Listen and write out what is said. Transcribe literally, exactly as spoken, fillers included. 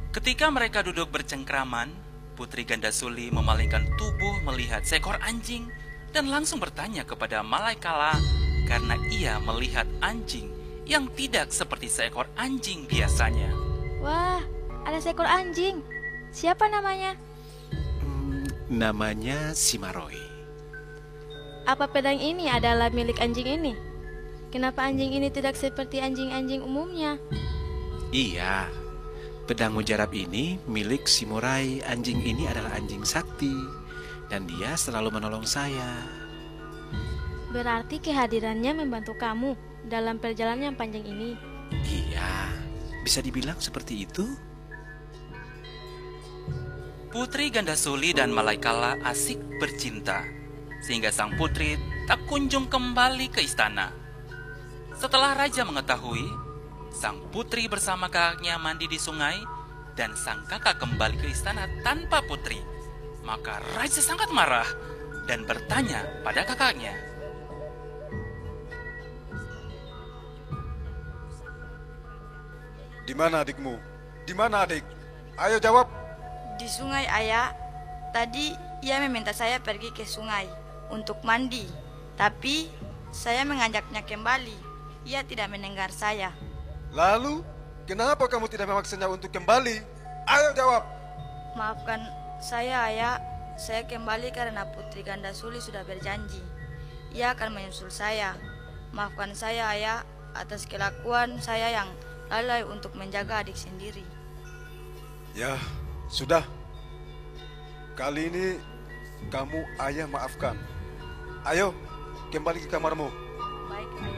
Ketika mereka duduk bercengkraman, Putri Gandasuli memalingkan tubuh melihat seekor anjing dan langsung bertanya kepada Malaikala karena ia melihat anjing yang tidak seperti seekor anjing biasanya. Wah, ada seekor anjing. Siapa namanya? Hmm, namanya Simaroi. Apa pedang ini adalah milik anjing ini? Kenapa anjing ini tidak seperti anjing-anjing umumnya? Iya, pedang mujarab ini milik Simurai. Anjing ini adalah anjing sakti dan dia selalu menolong saya. Berarti kehadirannya membantu kamu dalam perjalanan yang panjang ini. Iya, bisa dibilang seperti itu. Putri Gandasuli dan Malaikala asik bercinta, sehingga sang putri tak kunjung kembali ke istana. Setelah raja mengetahui, sang putri bersama kakaknya mandi di sungai dan sang kakak kembali ke istana tanpa putri, maka raja sangat marah dan bertanya pada kakaknya. Di mana adikmu? Di mana adik? Ayo jawab. Di sungai, Ayah. Tadi ia meminta saya pergi ke sungai untuk mandi, tapi saya mengajaknya kembali. Ia tidak mendengar saya. Lalu, kenapa kamu tidak memaksanya untuk kembali? Ayo jawab. Maafkan saya, Ayah. Saya kembali karena Putri Gandasuli sudah berjanji ia akan menyusul saya. Maafkan saya, Ayah, atas kelakuan saya yang lalai untuk menjaga adik sendiri. Ya, sudah. Kali ini kamu ayah maafkan. Ayo, kembali ke kamarmu.